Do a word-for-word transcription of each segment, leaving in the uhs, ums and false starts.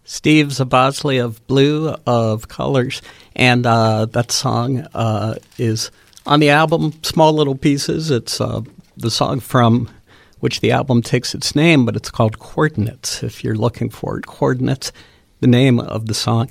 Steve Zabosley of Blue of Colors, and uh, that song uh, is on the album Small Little Pieces. It's uh, the song from which the album takes its name, but it's called Coordinates, if you're looking for it. Coordinates, the name of the song.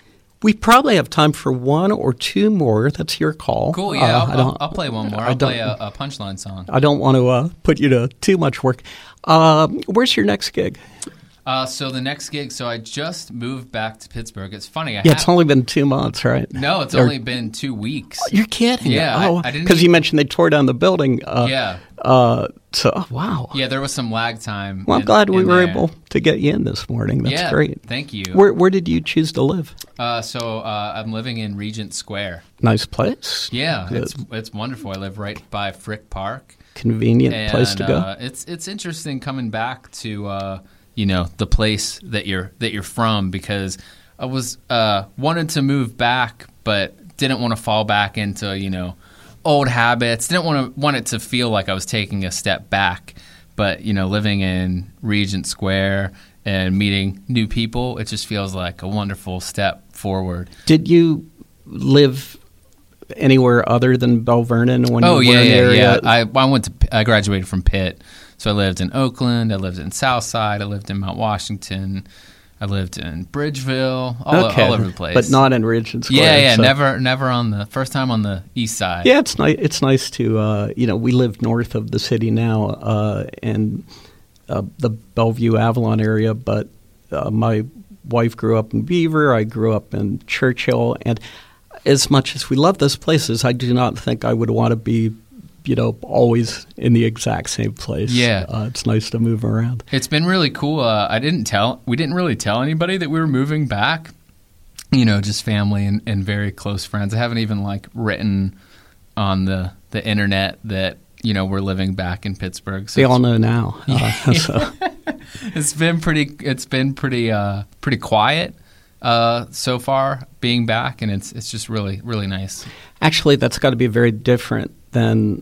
We probably have time for one or two more. That's your call. Cool, yeah, uh, I'll, I'll, I'll play one more. I'll play a, a punchline song. I don't want to uh, put you to too much work. Uh, where's your next gig? Uh, so the next gig, so I just moved back to Pittsburgh. It's funny. I yeah, have, it's only been two months, right? No, it's or, only been two weeks. You're kidding. Yeah, oh, I, I didn't. Because you mentioned they tore down the building. Uh, yeah. Uh, so, oh, wow. Yeah, there was some lag time. Well, I'm in, glad we were there. able to get you in this morning. That's yeah, great. Thank you. Where Where did you choose to live? Uh, so uh, I'm living in Regent Square. Nice place. Yeah, Good. it's it's wonderful. I live right by Frick Park. Convenient and, place to go. Uh, it's it's interesting coming back to uh, you know the place that you're that you're from, because I was uh, wanted to move back, but didn't want to fall back into you know old habits. Didn't want to want it to feel like I was taking a step back. But you know, living in Regent Square and meeting new people, it just feels like a wonderful step forward. Did you live anywhere other than Bell Vernon when oh, you yeah, were in the yeah, area? yeah. I I went to I graduated from Pitt, so I lived in Oakland. I lived in Southside. I lived in Mount Washington. I lived in Bridgeville. All, okay. all over the place, but not in Regent Square. Yeah, yeah. So. Never, never on the first time on the east side. Yeah, it's nice. It's nice to uh, you know we live north of the city now, uh, in uh, the Bellevue Avalon area, but uh, my wife grew up in Beaver. I grew up in Churchill, and as much as we love those places, I do not think I would want to be, you know, always in the exact same place. Yeah. Uh, it's nice to move around. It's been really cool. Uh, I didn't tell, we didn't really tell anybody that we were moving back, you know, just family and, and very close friends. I haven't even like written on the, the internet that, you know, we're living back in Pittsburgh. So they all know now. Uh, so. It's been pretty, it's been pretty, uh, pretty quiet. Uh, so far being back, and it's it's just really really nice. Actually, that's got to be very different than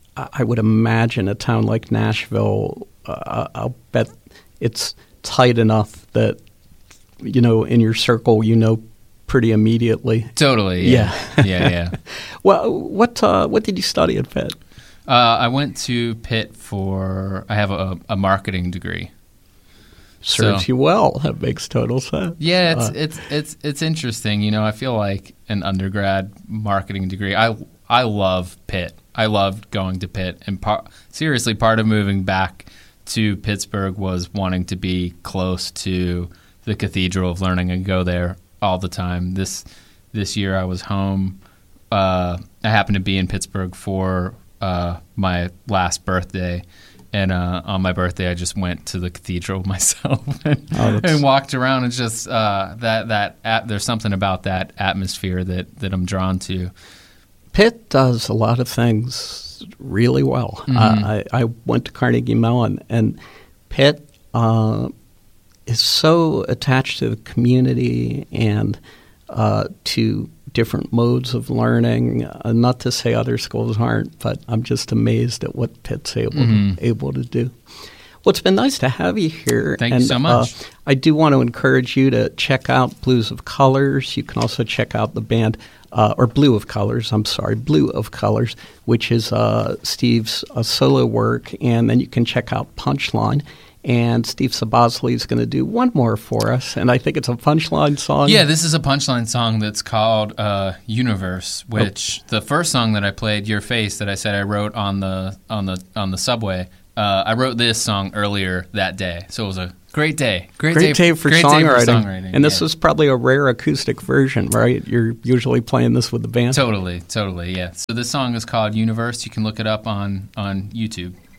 I would imagine a town like Nashville. Uh, I'll bet it's tight enough that you know in your circle you know pretty immediately. Totally. Yeah. Yeah. yeah, yeah. Well, what uh, what did you study at Pitt? Uh, I went to Pitt for I have a, a marketing degree. Serves so, you well. That makes total sense. Yeah, it's uh, it's it's it's interesting. You know, I feel like an undergrad marketing degree. I I love Pitt. I loved going to Pitt, and par- seriously, part of moving back to Pittsburgh was wanting to be close to the Cathedral of Learning and go there all the time. This this year, I was home. Uh, I happened to be in Pittsburgh for uh, my last birthday. And uh, on my birthday, I just went to the cathedral myself and, oh, and walked around. And just uh, that that at, there's something about that atmosphere that, that I'm drawn to. Pitt does a lot of things really well. Mm-hmm. Uh, I, I went to Carnegie Mellon, and Pitt uh, is so attached to the community and uh, to different modes of learning. Uh, not to say other schools aren't, but I'm just amazed at what Pitt's able mm-hmm. to, able to do. Well, it's been nice to have you here. Thank and, you so much. Uh, I do want to encourage you to check out Blues of Colors. You can also check out the band, uh, or Blue of Colors, I'm sorry, Blue of Colors, which is uh, Steve's uh, solo work. And then you can check out Punchline. And Steve Zabosley is going to do one more for us, and I think it's a Punchline song. Yeah, this is a Punchline song that's called uh, "Universe," which oh. the first song that I played, "Your Face," that I said I wrote on the on the on the subway. Uh, I wrote this song earlier that day, so it was a great day. Great, great day, day for great songwriting. Day for songwriting. And this yeah. is probably a rare acoustic version, right? You're usually playing this with the band. Totally, totally, yeah. So this song is called "Universe." You can look it up on on YouTube.